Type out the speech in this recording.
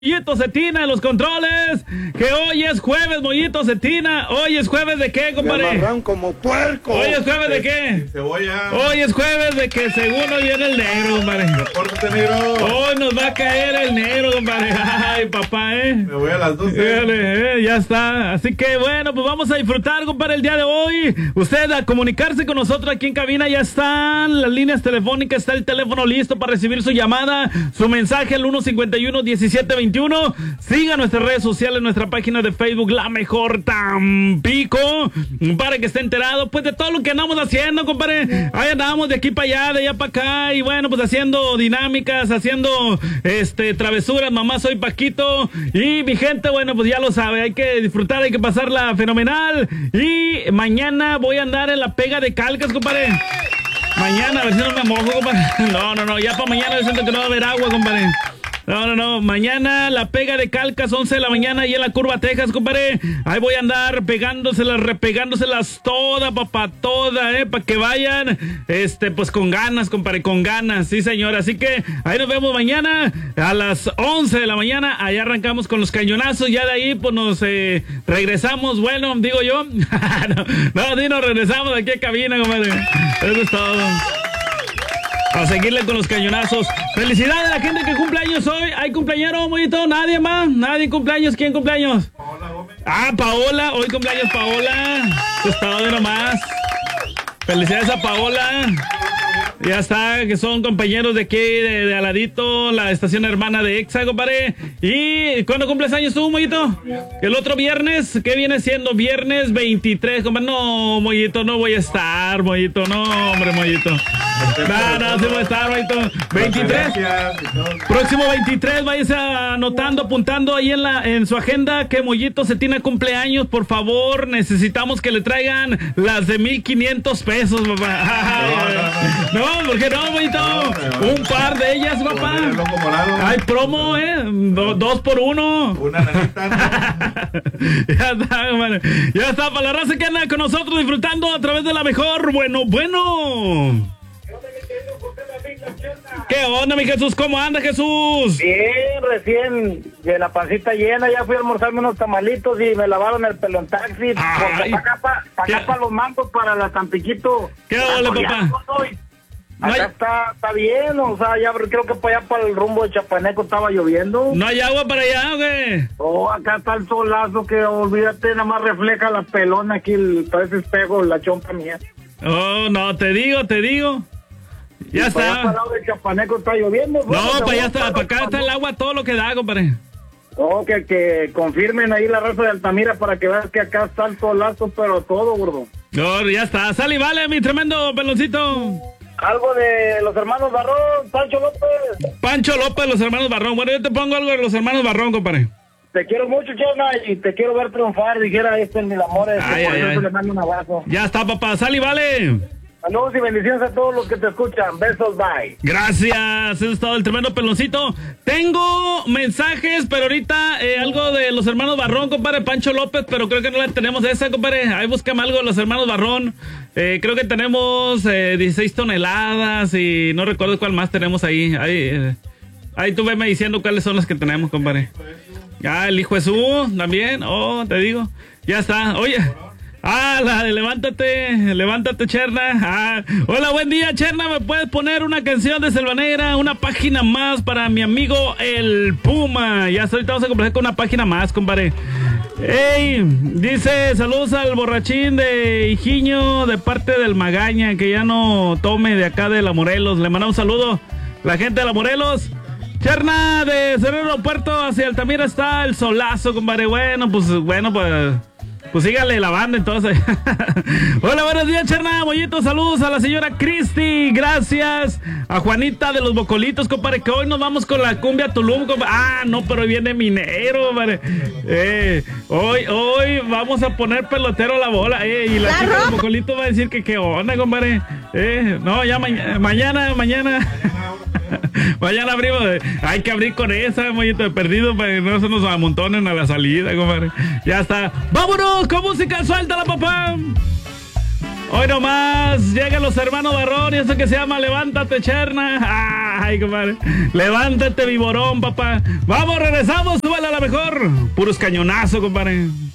Mollito Cetina en los controles, que hoy es jueves, Mollito Cetina. Hoy es jueves de qué, compadre. Me amarran como puerco. Hoy es jueves de qué. Cebolla. Hoy es jueves de que según hoy viene el negro, compadre. Repórtate, negro. Hoy nos va a caer el negro, compadre. Ay, papá, Me voy a las 12. Ya está. Así que bueno, pues vamos a disfrutar, compadre, el día de hoy. Usted a comunicarse con nosotros aquí en cabina. Ya están las líneas telefónicas, está el teléfono listo para recibir su llamada, su mensaje al 151-1721. Siga nuestras redes sociales, nuestra página de Facebook, La Mejor Tampico, para que esté enterado pues de todo lo que andamos haciendo, compadre. Ahí andamos de aquí para allá, de allá para acá, y bueno, pues haciendo dinámicas, haciendo travesuras. Mamá, soy Paquito. Y mi gente, bueno, pues ya lo sabe, hay que disfrutar, hay que pasarla fenomenal. Y mañana voy a andar en la pega de Calcas, compadre. Mañana, a ver si no me mojo, compadre. No, ya para mañana siento que no va a haber agua, compadre. No, mañana la pega de Calcas, 11 de la mañana, y en la Curva, Texas, compadre. Ahí voy a andar pegándoselas, repegándoselas toda, papá, toda, para que vayan, pues con ganas, compadre, con ganas, sí, señor. Así que ahí nos vemos mañana a las 11 de la mañana, ahí arrancamos con los cañonazos, ya de ahí, pues nos regresamos, bueno, digo yo, sí, nos regresamos aquí a cabina, compadre, eso es todo. A seguirle con los cañonazos. Felicidades a la gente que cumple años hoy. ¿Hay cumpleañero, Mollito? ¿Nadie más? ¿Nadie cumpleaños? ¿Quién cumpleaños? Paola Gómez. Paola. Hoy cumpleaños Paola. Estado de nomás. Felicidades a Paola. Ya está, que son compañeros de aquí, de Aladito, la estación hermana de Exa, compadre. ¿Y cuándo cumples años tú, Mollito? El otro viernes, ¿qué viene siendo? Viernes 23, compadre. No, Mollito, no voy a estar, Mollito. No, hombre, Mollito. No, sí voy a estar, Mollito. 23. Próximo 23, váyase anotando, apuntando ahí en su agenda que Mollito Cetina cumpleaños. Por favor, necesitamos que le traigan las de 1,500 pesos, papá. No, ¿por qué no, Mollito? Un par de ellas, papá. Hay promo, 2 por 1. Una nanita. Ya está, compadre. Ya está, para la raza que anda con nosotros disfrutando a través de La Mejor. Bueno. ¿Qué onda, mi Jesús? ¿Cómo anda, Jesús? Bien, recién de la pancita llena, ya fui a almorzarme unos tamalitos y me lavaron el pelo en taxi. Para acá para los mangos, para la Tampiquito. ¿Qué onda, papá? Acá está bien, o sea, ya creo que para allá, para el rumbo de Chapaneco estaba lloviendo. ¿No hay agua para allá o qué? Oh, acá está el solazo que, olvídate, nada más refleja la pelona aquí, parece espejo, la chompa mía. Oh, no, te digo. Ya está. Para allá, para el lado de Chapaneco está lloviendo. No, para allá está, para acá está el agua, todo lo que da, compadre. Oh, que confirmen ahí la raza de Altamira para que veas que acá está el solazo, pero todo, gordo. No, ya está, sale y vale, mi tremendo peloncito. Algo de los hermanos Barrón, Pancho López, los hermanos Barrón. Bueno, yo te pongo algo de los hermanos Barrón, compadre. Te quiero mucho, Chona, y te quiero ver triunfar, dijera en Mil Amores. Por eso le mando un abrazo. Ya está, papá, sal y vale. Saludos y bendiciones a todos los que te escuchan. Besos, bye. Gracias, eso es todo, el tremendo peloncito. Tengo mensajes, pero ahorita algo de los hermanos Barrón, compadre, Pancho López, pero creo que no la tenemos esa, compadre. Ahí búscame algo de los hermanos Barrón. Creo que tenemos 16 toneladas y no recuerdo cuál más tenemos ahí. Ahí tú veme diciendo cuáles son las que tenemos, compadre. El Hijo Jesús también. Oh, te digo. Ya está. Oye. La de levántate, Cherna. Hola, buen día, Cherna. ¿Me puedes poner una canción de Selva Negra? Una página más para mi amigo el Puma. Ya ahorita vamos a complacer con una página más, compadre. Ey, dice, saludos al borrachín de Hijiño de parte del Magaña, que ya no tome de acá de La Morelos. Le manda un saludo la gente de La Morelos. Cherna, de Cerro Aeropuerto hacia Altamira está el solazo, compadre. Pues sígale la banda entonces. Hola, buenos días, Cherna, Mollito, saludos a la señora Cristi, gracias. A Juanita de los Bocolitos, compadre, que hoy nos vamos con la cumbia Tulum, compadre. No, pero hoy viene Minero, compadre. Hoy vamos a poner pelotero a la bola, y la chica de los Bocolitos va a decir que qué onda, compadre. No, ya mañana. Mañana abrimos. Hay que abrir con esa, Mollito, de perdido, para que no se nos amontonen a la salida, compadre. Ya está. ¡Vámonos con música! ¡Suéltala, papá! Hoy nomás llegan los hermanos Barrón y eso que se llama Levántate, Cherna. Ay, compadre. Levántate, Viborón, papá. Vamos, regresamos, súbale a la mejor. Puros cañonazos, compadre.